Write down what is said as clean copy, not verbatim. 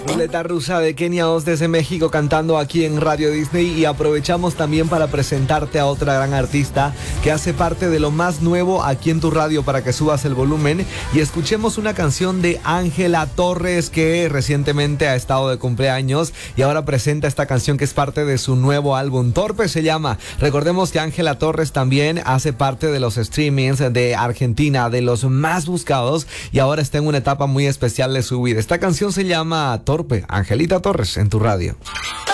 Ruleta rusa de Kenia Os desde México cantando aquí en Radio Disney, y aprovechamos también para presentarte a otra gran artista que hace parte de lo más nuevo aquí en tu radio para que subas el volumen y escuchemos una canción de Ángela Torres, que recientemente ha estado de cumpleaños y ahora presenta esta canción que es parte de su nuevo álbum. Torpe se llama. Recordemos que Ángela Torres también hace parte de los streamings de Argentina, de los más buscados, y ahora está en una etapa muy especial de su vida. Esta canción se llama Torpe. Angelita Torres en tu radio.